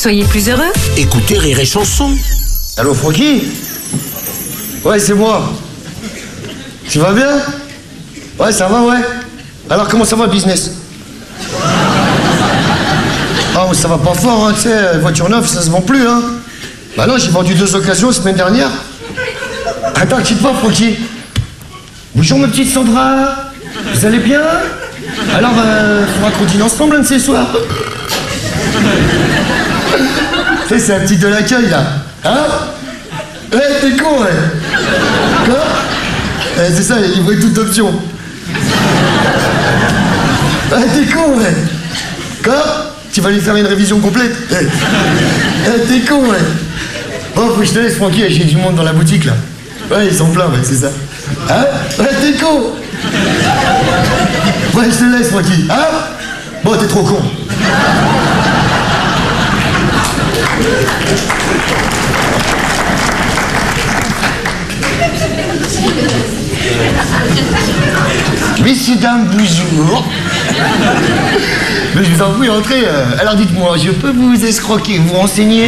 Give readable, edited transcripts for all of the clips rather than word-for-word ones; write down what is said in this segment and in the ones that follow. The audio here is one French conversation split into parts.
Soyez plus heureux. Écoutez Rire et Chanson. Allô, Francky? Ouais, c'est moi. Tu vas bien? Ouais, ça va, ouais. Alors, comment ça va, le business? Ah, ça va pas fort, hein, tu sais, voiture neuve, ça se vend plus, hein. Bah non, j'ai vendu 2 occasions la semaine dernière. Attends, quitte pas, Francky. Bonjour, ma petite Sandra. Vous allez bien? Alors, faudra qu'on dîne ensemble un de ces soirs. Tu sais, c'est la petite de l'accueil, là. Hein? Ouais, t'es con, ouais. Quoi? C'est ça, il voit toute option. Ouais, t'es con, ouais. Quoi? Tu vas lui faire une révision complète? T'es con, ouais. Bon, faut que je te laisse, Francky, j'ai du monde dans la boutique, là. Ouais, ils sont pleins, ouais, c'est ça. Hein? Ouais, t'es con. Ouais, je te laisse, Francky. Hein? Bon, t'es trop con. Messieurs, dames, bonjour. Mais je vous en prie, entrez. Alors dites-moi, je peux vous escroquer, vous renseigner?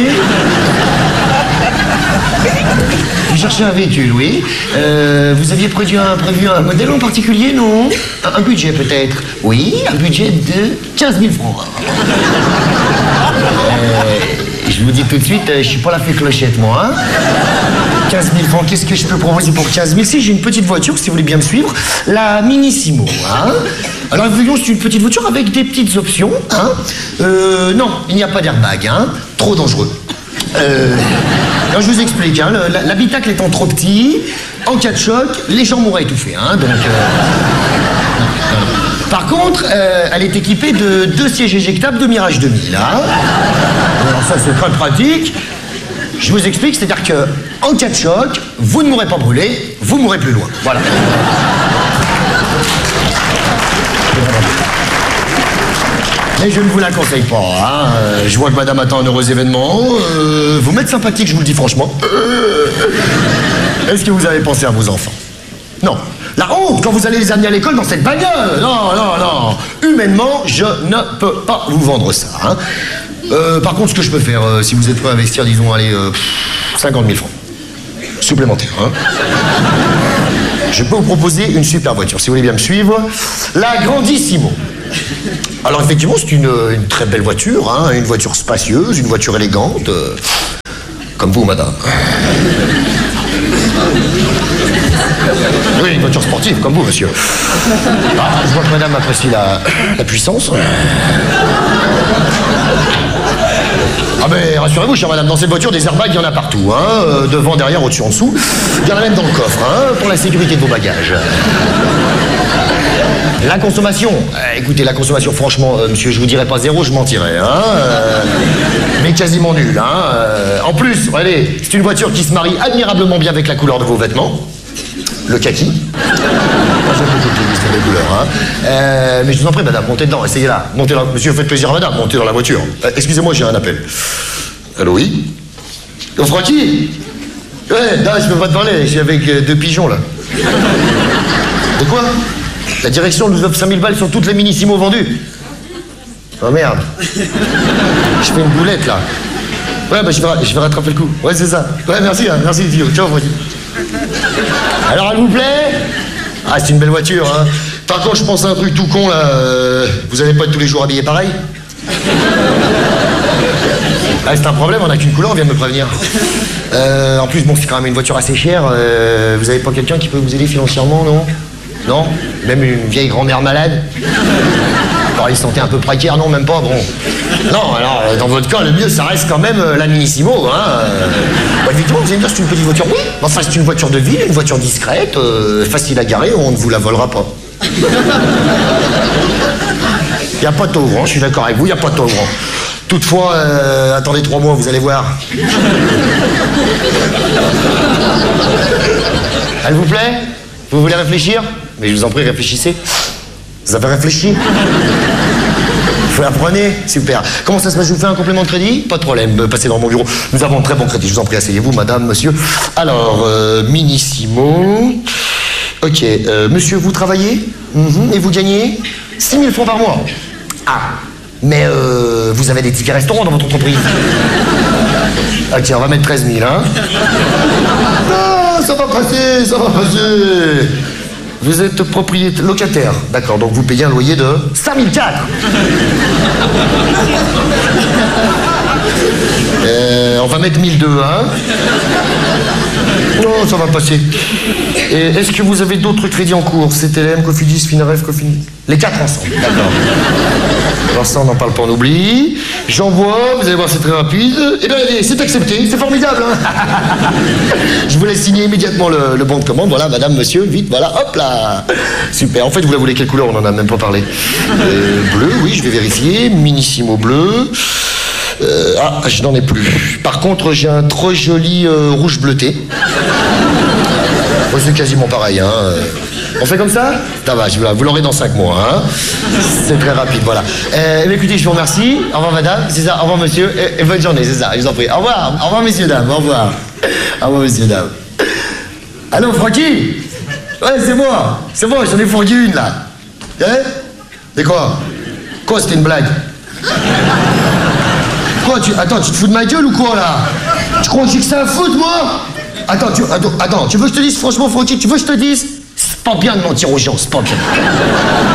Vous cherchez un véhicule, oui. Vous aviez prévu un modèle en particulier, non? Un budget peut-être? Oui, un budget de 15 000 francs. Je vous dis tout de suite, je suis pas la fée clochette, moi, hein. 15 000 francs, qu'est-ce que je peux proposer pour 15 000? Si j'ai une petite voiture, si vous voulez bien me suivre, la Minissimo, hein. Alors, voyons, c'est une petite voiture avec des petites options, hein. Non, il n'y a pas d'airbag, hein. Trop dangereux. Alors, je vous explique, hein. L'habitacle étant trop petit, en cas de choc, les gens m'auraient étouffé, hein. Donc, Par contre, elle est équipée de 2 sièges éjectables de Mirage 2000, hein. Alors ça, c'est très pratique. Je vous explique, c'est-à-dire que, en cas de choc, vous ne m'aurez pas brûlé, vous mourrez plus loin. Voilà. Mais je ne vous la conseille pas, hein. Je vois que madame attend un heureux événement. Vous m'êtes sympathique, je vous le dis franchement. Est-ce que vous avez pensé à vos enfants? Non. La honte quand vous allez les amener à l'école dans cette bagnole. Non, non, non. Humainement, je ne peux pas vous vendre ça, hein. Par contre, ce que je peux faire, si vous êtes prêt à investir, disons, allez, 50 000 francs. Supplémentaires, hein. Je peux vous proposer une super voiture, si vous voulez bien me suivre. La Grandissimo. Alors, effectivement, c'est une très belle voiture, hein. Une voiture spacieuse, une voiture élégante. Comme vous, madame. Oui, une voiture sportive, comme vous, monsieur. Ah, je vois que madame apprécie la puissance. Ah ben, rassurez-vous, chère madame, dans cette voiture, des airbags, il y en a partout, hein. Devant, derrière, au-dessus, en dessous. Il y en a même dans le coffre, hein, pour la sécurité de vos bagages. La consommation. Écoutez, la consommation, franchement, monsieur, je vous dirais pas 0, je mentirais, hein. Mais quasiment nul, hein. En plus, regardez, c'est une voiture qui se marie admirablement bien avec la couleur de vos vêtements. Le kaki. Moi, j'aime beaucoup les couleurs, hein. Mais je vous en prie, madame, montez dedans, essayez là. Montez là. Monsieur, faites plaisir à madame, montez dans la voiture. Excusez-moi, j'ai un appel. Allô, oui? Oh, Francky? Ouais, non, je peux pas te parler, je suis avec 2 pigeons, là. De quoi? La direction nous offre 5 000 balles sur toutes les Minissimo vendues. Oh merde. Je fais une boulette, là. Ouais, bah je vais rattraper le coup. Ouais, c'est ça. Ouais, merci, hein. Merci, Dio. Ciao, Francky. Alors, elle vous plaît? Ah, c'est une belle voiture, hein. Par contre, je pense à un truc tout con, là. Vous allez pas être tous les jours habillés pareil? Ah, c'est un problème, on n'a qu'une couleur, on vient de me prévenir. En plus, bon, c'est quand même une voiture assez chère. Vous avez pas quelqu'un qui peut vous aider financièrement, non? Non? Même une vieille grand-mère malade? Alors, ils se sentaient un peu précaires, non? Même pas, bon. Non, alors, dans votre cas, le mieux, ça reste quand même la Minissimo, hein. Bah, évidemment, vous allez me dire, c'est une petite voiture, oui. Enfin, c'est une voiture de ville, une voiture discrète, facile à garer, on ne vous la volera pas. Il n'y a pas de taux ouvrant, je suis d'accord avec vous, il n'y a pas de taux ouvrant. Toutefois, attendez 3 mois, vous allez voir. Elle vous plaît? Vous voulez réfléchir? Mais je vous en prie, réfléchissez. Vous avez réfléchi? Vous la prenez? Super. Comment ça se passe? Je vous fais un complément de crédit? Pas de problème, passez dans mon bureau. Nous avons un très bon crédit, je vous en prie, asseyez-vous, madame, monsieur. Alors, Minissimo. Ok, monsieur, vous travaillez? Et vous gagnez 6 000 francs par mois. Ah, Mais vous avez des tickets restaurants dans votre entreprise? Ah tiens, on va mettre 13 000, hein? Non, ça va passer, ça va passer. Vous êtes propriétaire, locataire, d'accord, donc vous payez un loyer de 5004. On va mettre 1002, hein? Non, ça va passer. Et est-ce que vous avez d'autres crédits en cours? CTLM, Cofidis, Fineref, Cofidis? Les 4 ensemble, d'accord. Alors ça, on n'en parle pas, on oublie. J'envoie, vous allez voir, c'est très rapide. Eh bien, allez, c'est accepté, c'est formidable, hein? Je vous laisse signer immédiatement le bon de commande. Voilà, madame, monsieur, vite, voilà, hop là. Super. En fait, vous la voulez quelle couleur? On n'en a même pas parlé. Bleu, oui, je vais vérifier. Minissimo bleu. Je n'en ai plus. Par contre, j'ai un trop joli rouge bleuté. C'est quasiment pareil, hein. On fait comme ça? Ça va, vous l'aurez dans 5 mois, hein. C'est très rapide, voilà. Écoutez, je vous remercie. Au revoir, madame. C'est ça, au revoir, monsieur. Et bonne journée, c'est ça, je vous en prie. Au revoir, messieurs, dames, au revoir. Au revoir, messieurs, dames. Allô, Francky? Ouais, c'est moi, j'en ai fourgué une, là. Hein? C'est quoi? Quoi, c'était une blague? Quoi, attends, tu te fous de ma gueule ou quoi, là? Tu crois que j'ai que ça à foutre, moi? Attends, tu veux que je te dise, franchement, Francky, tu veux que je te dise? C'est pas bien de mentir aux gens, c'est pas bien.